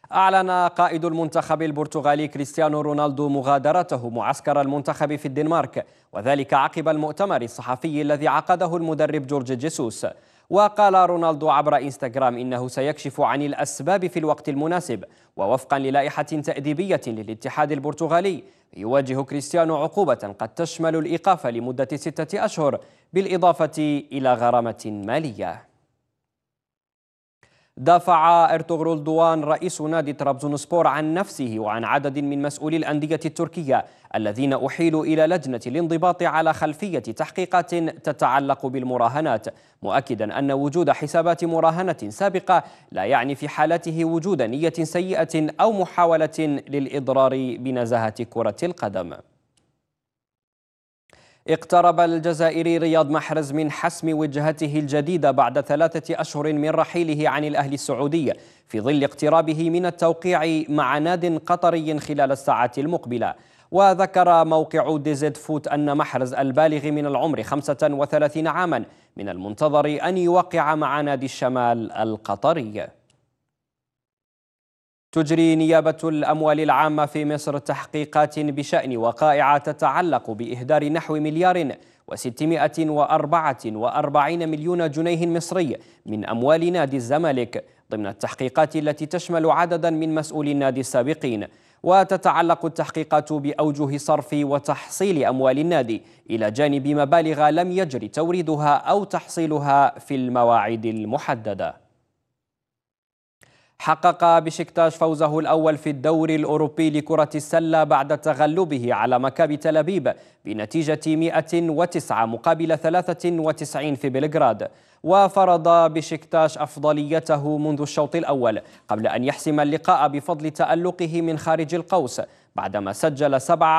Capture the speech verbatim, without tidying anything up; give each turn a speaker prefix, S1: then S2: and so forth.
S1: أعلن قائد المنتخب البرتغالي كريستيانو رونالدو مغادرته معسكر المنتخب في الدنمارك، وذلك عقب المؤتمر الصحفي الذي عقده المدرب جورج جيسوس. وقال رونالدو عبر إنستغرام إنه سيكشف عن الأسباب في الوقت المناسب، ووفقا للائحة تأديبية للاتحاد البرتغالي يواجه كريستيانو عقوبة قد تشمل الإيقاف لمدة ستة أشهر بالإضافة إلى غرامة مالية. دافع إرطغرل دوان رئيس نادي طرابزونسبور عن نفسه وعن عدد من مسؤولي الأندية التركية الذين أحيلوا إلى لجنة الانضباط على خلفية تحقيقات تتعلق بالمراهنات، مؤكدا أن وجود حسابات مراهنة سابقة لا يعني في حالته وجود نية سيئة أو محاولة للإضرار بنزاهة كرة القدم. اقترب الجزائري رياض محرز من حسم وجهته الجديدة بعد ثلاثة أشهر من رحيله عن الأهلي السعودي، في ظل اقترابه من التوقيع مع ناد قطري خلال الساعات المقبلة. وذكر موقع دي زد فوت أن محرز البالغ من العمر خمسة وثلاثين عاما من المنتظر أن يوقع مع نادي الشمال القطري. تجري نيابة الأموال العامة في مصر تحقيقات بشأن وقائع تتعلق بإهدار نحو مليار وستمائة وأربعة وأربعين مليون جنيه مصري من أموال نادي الزمالك، ضمن التحقيقات التي تشمل عددا من مسؤولي النادي السابقين. وتتعلق التحقيقات بأوجه صرف وتحصيل أموال النادي، إلى جانب مبالغ لم يجري توريدها أو تحصيلها في المواعيد المحددة. حقق بشكتاش فوزه الأول في الدوري الأوروبي لكرة السلة بعد تغلبه على مكابي تل أبيب بنتيجة مئة وتسعة مقابل ثلاثة وتسعين في بلغراد. وفرض بشكتاش أفضليته منذ الشوط الأول قبل أن يحسم اللقاء بفضل تألقه من خارج القوس بعدما سجل سبعة